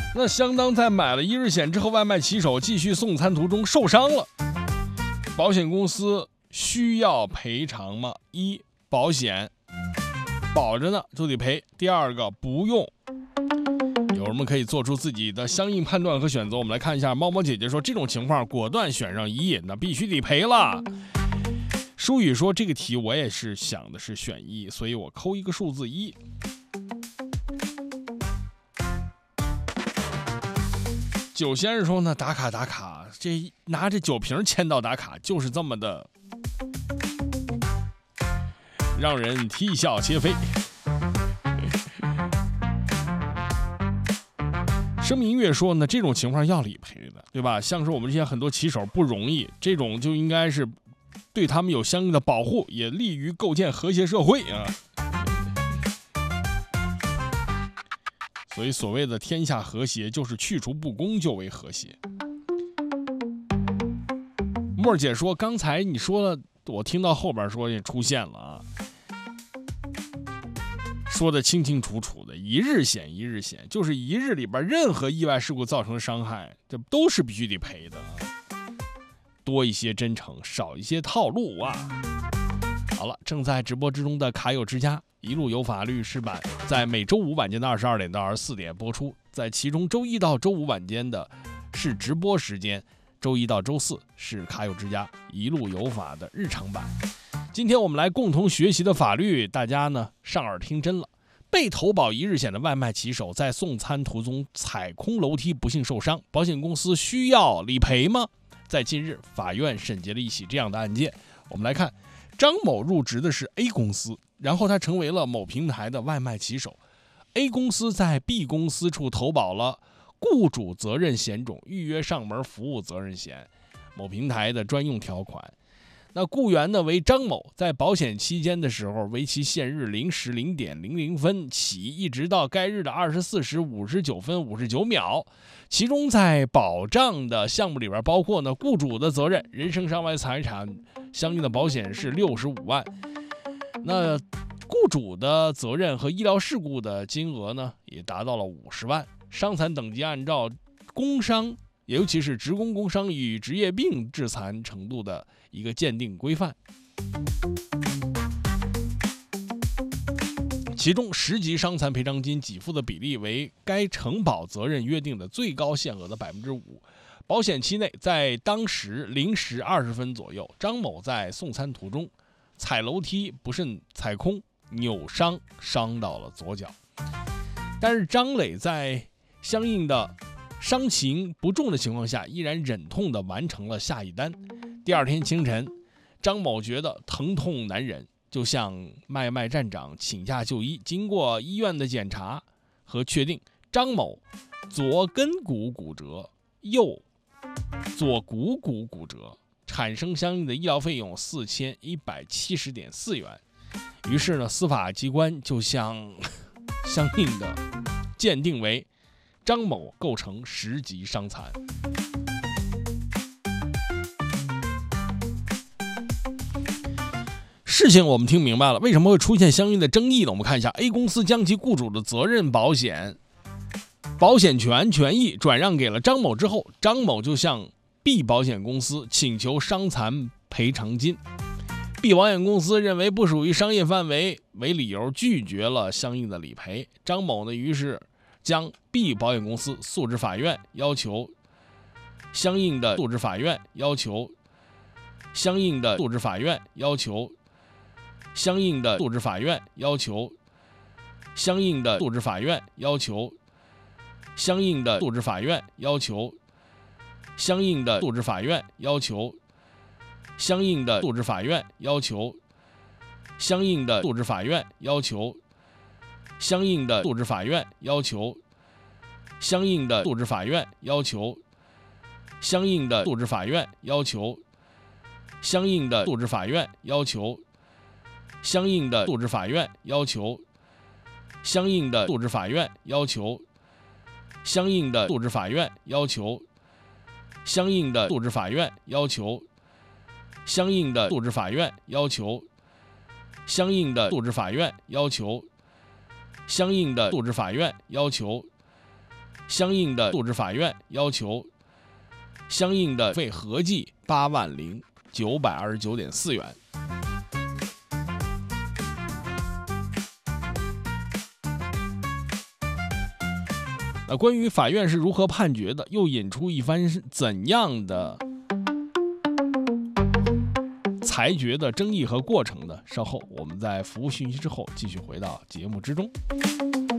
那相当在买了一日险之后，外卖骑手继续送餐途中受伤了，保险公司需要赔偿吗？一，保险保着呢就得赔；第二个，不用。有人们可以做出自己的相应判断和选择。我们来看一下，猫猫姐姐说这种情况果断选上一，那必须得赔了。舒雨说这个题我也是想的是选一，所以我扣一个数字一。酒先生说呢，打卡打卡，这拿着酒瓶签到打卡就是这么的让人啼笑皆非。声明音乐说呢，这种情况要理赔的，对吧？像是我们这些很多骑手不容易，这种就应该是对他们有相应的保护，也利于构建和谐社会啊。所以所谓的天下和谐，就是去除不公就为和谐。沫儿姐说，刚才你说了，我听到后边说也出现了啊，说的清清楚楚的，一日险一日险，就是一日里边任何意外事故造成的伤害，这都是必须得赔的。多一些真诚，少一些套路啊。好了，正在直播之中的卡友之家一路有法律事版，在每周五晚间的22点到24点播出，在其中周一到周五晚间的是直播时间，周一到周四是卡友之家一路有法的日常版。今天我们来共同学习的法律，大家呢上耳听真了。被投保一日险的外卖骑手在送餐途中踩空楼梯不幸受伤，保险公司需要理赔吗？在近日，法院审结了一起这样的案件。我们来看，张某入职的是 A 公司，然后他成为了某平台的外卖骑手。A 公司在 B 公司处投保了雇主责任险种预约上门服务责任险，某平台的专用条款。那雇员呢为张某，在保险期间的时候，为其现日0时0点00分起，一直到该日的24时59分59秒。其中在保障的项目里边，包括呢雇主的责任、人身伤害财产相应的保险是65万。那雇主的责任和医疗事故的金额呢，也达到了50万。伤残等级按照工伤，尤其是职工工伤与职业病致残程度的一个鉴定规范。其中10级伤残赔偿金给付的比例为该承保责任约定的最高限额的5%。保险期内，在当时0时20分左右，张某在送餐途中踩楼梯不慎踩空，扭伤，伤到了左脚。但是张磊在相应的伤情不重的情况下，依然忍痛地完成了下一单。第二天清晨，张某觉得疼痛难忍，就向麦站长请假就医。经过医院的检查和确定，张某左跟骨骨折，右左股骨骨折，产生相应的医疗费用4170.4元。于是呢，司法机关就相应的鉴定为张某构成10级伤残。事情我们听明白了，为什么会出现相应的争议呢？我们看一下 A 公司将其雇主的责任保险权益转让给了张某之后，张某就向 B 保险公司请求伤残赔偿金。B 保险公司认为不属于商业范围为理由，拒绝了相应的理赔。张某呢，于是将 B 保险公司诉至法院，要求相应的诉至法院，要求相应的诉至法院，要求相应的诉至法院，要求相应的诉至法院，要求相应的诉至法院，要求相应的诉至法院，要求相应的诉至法院，要求相应的诉至法院，要求相应的诉至法院，要求相应的诉至法院，要求相应的诉至法院，要求相应的诉至法院，要求相应的诉至法院，要求相应的诉至法院，要求相应的诉至法院，要求相应的诉至法院，要求相应的诉至法院，要求相应的诉至法院，要求相应的诉至法院，要求相应的诉至法院，要求相应的费合计80929.4元。关于法院是如何判决的，又引出一番怎样的裁决的争议和过程的，稍后我们在服务讯息之后继续回到节目之中。